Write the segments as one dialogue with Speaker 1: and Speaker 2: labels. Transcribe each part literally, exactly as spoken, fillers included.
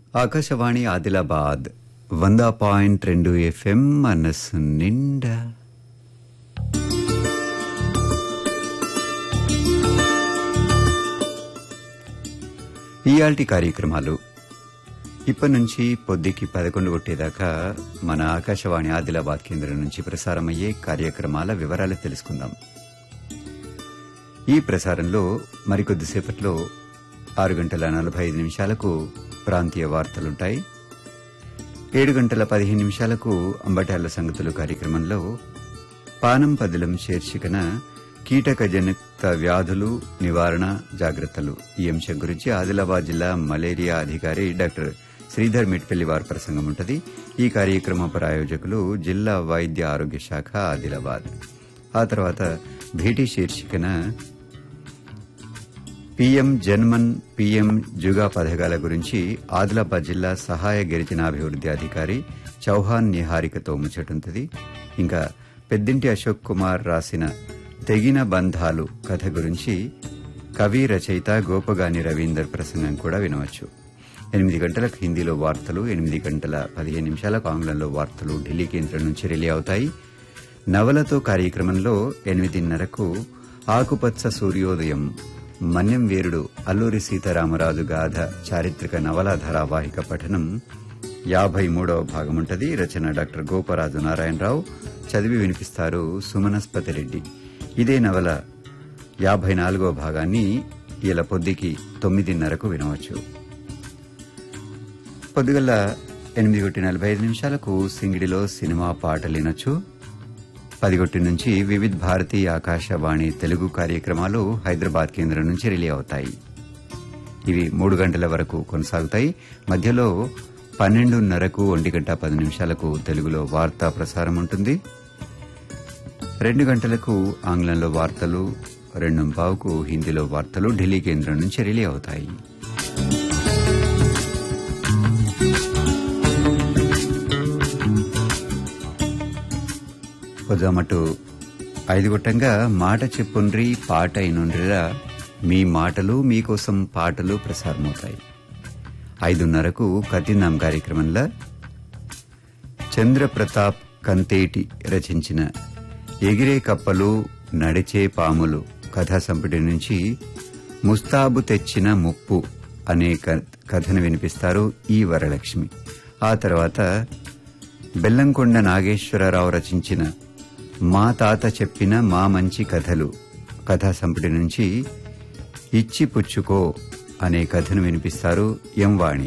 Speaker 1: ఆకాశవాణి ఆదిలాబాద్ వంద పాయింట్ రెండు ఎఫ్ఎం మనసు నిండా. ఇయాల్టి కార్యక్రమాలు ఇప్పటి నుంచి పొద్దుకి పదకొండు కొట్టేదాకా మన ఆకాశవాణి ఆదిలాబాద్ కేంద్రం నుంచి ప్రసారమయ్యే కార్యక్రమాల వివరాలు తెలుసుకుందాం. ఈ ప్రసారంలో మరికొద్దిసేపట్లో ఆరు గంటల నలభై ఐదు నిమిషాలకు ప్రాంతీయ వార్తలుంటాయి. ఏడు గంటల పదిహేను నిమిషాలకు అంబటాళ్ల సంగతులు కార్యక్రమంలో పానం పదిలం శీర్షికన కీటకజనిత వ్యాధులు నివారణ జాగ్రత్తలు ఈ అంశం గురించి ఆదిలాబాద్ జిల్లా మలేరియా అధికారి డాక్టర్ శ్రీధర్ మిట్పల్లి వారి ప్రసంగం ఉంటుంది. ఈ కార్యక్రమ ప్రాయోజకులు జిల్లా వైద్య ఆరోగ్య శాఖ ఆదిలాబాద్. ఆ తర్వాత భేటీ శీర్షికన పీఎం జన్మన్ పీఎం జుగా పథకాల గురించి ఆదిలాబాద్ జిల్లా సహాయ గిరిజనాభివృద్ది అధికారి చౌహాన్ నిహారికతో ముచ్చటుంటుంది. ఇంకా పెద్దింటి అశోక్ కుమార్ రాసిన తెగిన బంధాలు కథ గురించి కవి రచయిత గోపగాని రవీందర్ ప్రసంగం కూడా వినవచ్చు. ఎనిమిది గంటలకు హిందీలో వార్తలు, ఎనిమిది గంటల పదిహేను నిమిషాలకు ఆంగ్లంలో వార్తలు ఢిల్లీ కేంద్రం నుంచి రిలే అవుతాయి. నవలతో కార్యక్రమంలో ఎనిమిదిన్నరకు ఆకుపచ్చ సూర్యోదయం మన్యం వీరుడు అల్లూరి సీతారామరాజు గాథ చారిత్రక నవల ధారావాహిక పఠనం యాభై మూడవ భాగముంటది. రచన డాక్టర్ గోపరాజు నారాయణరావు, చదివి వినిపిస్తారు సుమనస్పతి రెడ్డి. ఇదే నవల యాభై నాలుగవ భాగాన్ని ఇలా పొద్దుకి తొమ్మిదిన్నరకు వినవచ్చు. పొద్దుగల్ల ఎనిమిది కొట్టి నలభై ఐదు నిమిషాలకు సింగిడిలో సినిమా పాటలు వినొచ్చు. పదిగొట్టి నుంచి వివిధ్ భారతి ఆకాశవాణి తెలుగు కార్యక్రమాలు హైదరాబాద్ కేంద్రం నుంచి రిలే అవుతాయి. ఇవి మూడు గంటల వరకు కొనసాగుతాయి. మధ్యలో పన్నెండున్నరకు ఒంటి గంట పది నిమిషాలకు తెలుగులో వార్తా ప్రసారం ఉంటుంది. రెండు గంటలకు ఆంగ్లంలో వార్తలు, రెండు పావుకు హిందీలో వార్తలు ఢిల్లీ కేంద్రం నుంచి రిలే అవుతాయి. పొద్దుమటు ఐదు గొట్టంగా మాట చెప్పుండ్రి పాట అయినుండ్రిరా, మీ మాటలు మీకోసం పాటలు ప్రసారమవుతాయి. ఐదున్నరకు కథినాం కార్యక్రమంలో చంద్రప్రతాప్ కంతేటి రచించిన ఎగిరే కప్పలు నడిచే పాములు కథా సంపుటి నుంచి ముస్తాబు తెచ్చిన ముప్పు అనే కథను వినిపిస్తారు ఈ వరలక్ష్మి. ఆ తర్వాత బెల్లంకొండ నాగేశ్వరరావు రచించిన మా తాత చెప్పిన మా మంచి కథలు కథా సంపుటి నుంచి ఇచ్చి పుచ్చుకో అనే కథను వినిపిస్తారు ఎంవాణి.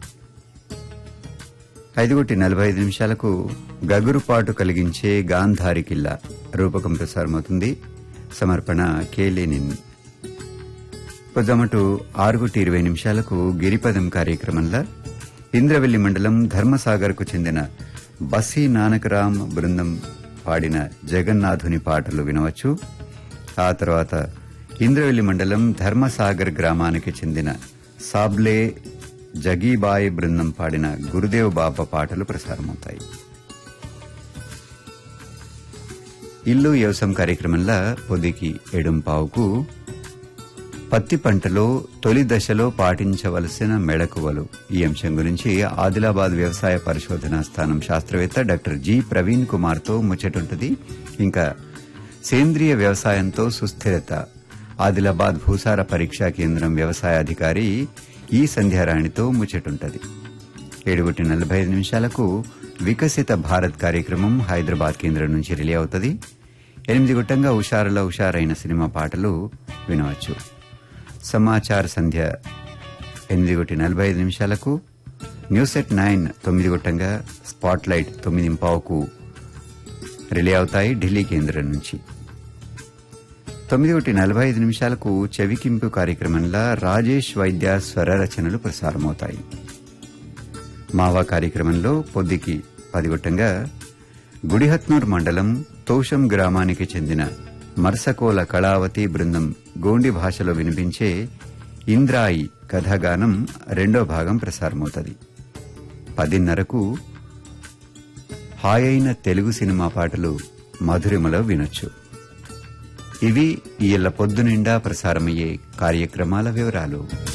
Speaker 1: ఐదుగొట్టి నలభై ఐదు నిమిషాలకు గగురుపాటు కలిగించే గాంధారి కిల్లా రూపకం ప్రసారమవుతుంది. సమర్పణ కేలేనిన్. పొద్దమటు ఆరుగుటి ఇరవై నిమిషాలకు గిరిపదం కార్యక్రమంలో ఇంద్రవెల్లి మండలం ధర్మసాగర్ కు చెందిన బస్సీ నానకరాం బృందం పాడిన జగన్నాథుని పాటలు వినవచ్చు. ఆ తర్వాత ఇంద్రవెల్లి మండలం ధర్మసాగర్ గ్రామానికి చెందిన సాబ్లే జగీబాయి బృందం పాడిన గురుదేవ్ బాబా పాటలు ప్రసారమవుతాయి. ఇల్లు వ్యవసాయం కార్యక్రమంలో పొద్దుకి ఎడుంపావుకు పత్తి పంటలో తొలి దశలో పాటించవలసిన మెళకువలు ఈ అంశం గురించి ఆదిలాబాద్ వ్యవసాయ పరిశోధనా స్థానం శాస్త్రవేత్త డాక్టర్ జి ప్రవీణ్ కుమార్ తో ముచ్చటుంటది. ఇంకా సేంద్రియ వ్యవసాయంతో సుస్థిరత ఆదిలాబాద్ భూసార పరీక్షా కేంద్రం వ్యవసాయ అధికారి ఈ సంధ్యారాణితో ముచ్చటుంటది. ఏడుగుటి నలభై ఐదు నిమిషాలకు వికసిత భారత్ కార్యక్రమం హైదరాబాద్ కేంద్రం నుంచి రిలే అవుతుంది. ఎనిమిది గుట్టంగా హుషారులో హుషారైన సినిమా పాటలు వినవచ్చు. సమాచార సంధ్య ఎనిమిది కొట్టి నలభై ఐదు నిమిషాలకు న్యూస్ ఎట్ నైన్ తొమ్మిది గొట్టంగా స్పాట్ లైట్ తొమ్మిది పావుకు రిలే అవుతాయి ఢిల్లీ కేంద్రం నుంచి. తొమ్మిది కొట్టి నలభై ఐదు నిమిషాలకు చెవికింపు కార్యక్రమంలో రాజేష్ వైద్య స్వర రచనలు ప్రసారమవుతాయి. మావా కార్యక్రమంలో పొద్దుకి పది గొట్టంగా గుడిహత్నూర్ మండలం తోషం గ్రామానికి చెందిన మర్సకోల కళావతి బృందం గోండి భాషలో వినిపించే ఇంద్రాయి కథాగానం రెండో భాగం ప్రసారమవుతుంది. పదిన్నరకు హాయైన తెలుగు సినిమా పాటలు మధురిమలో వినొచ్చు. ఇవి ఇయ్యల పొద్దునిండా ప్రసారమయ్యే కార్యక్రమాల వివరాలు.